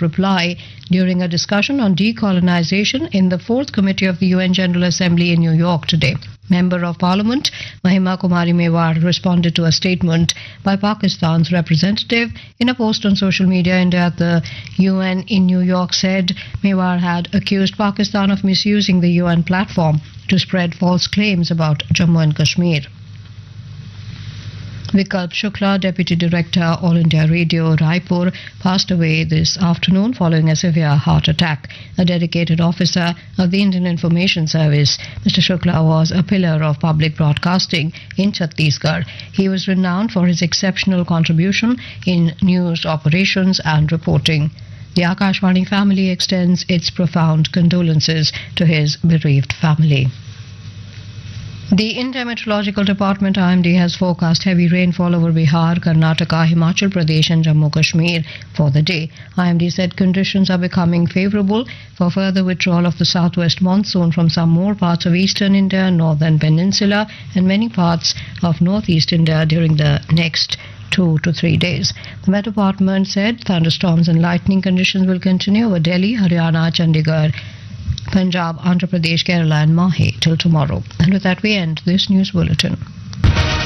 reply during a discussion on decolonization in the 4th Committee of the UN General Assembly in New York today. Member of Parliament Mahima Kumari Mewar responded to a statement by Pakistan's representative. In a post on social media, India at the UN in New York said Mewar had accused Pakistan of misusing the UN platform to spread false claims about Jammu and Kashmir. Vikalp Shukla, Deputy Director, All India Radio, Raipur, passed away this afternoon following a severe heart attack. A dedicated officer of the Indian Information Service, Mr. Shukla was a pillar of public broadcasting in Chhattisgarh. He was renowned for his exceptional contribution in news operations and reporting. The Akashvani family extends its profound condolences to his bereaved family. The India Meteorological Department IMD has forecast heavy rainfall over Bihar, Karnataka, Himachal Pradesh and Jammu Kashmir for the day. IMD said conditions are becoming favourable for further withdrawal of the southwest monsoon from some more parts of eastern India, northern peninsula and many parts of northeast India during the next 2 to 3 days. The Met Department said thunderstorms and lightning conditions will continue over Delhi, Haryana, Chandigarh, Punjab, Andhra Pradesh, Kerala and Mahe till tomorrow. And with that we end this news bulletin.